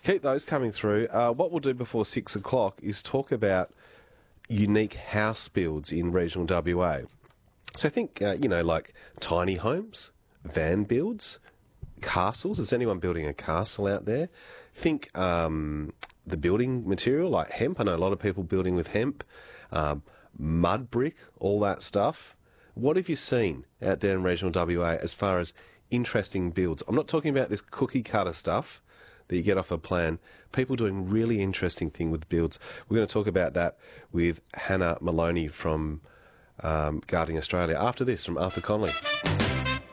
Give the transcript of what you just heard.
Keep those coming through. What we'll do before 6 o'clock is talk about unique house builds in regional WA. So think, like tiny homes, van builds, castles. Is anyone building a castle out there? Think the building material like hemp. I know a lot of people building with hemp, mud brick, all that stuff. What have you seen out there in regional WA as far as interesting builds? I'm not talking about this cookie cutter stuff that you get off a plan. People doing really interesting thing with builds. We're going to talk about that with Hannah Maloney from Gardening Australia after this from Arthur Conley.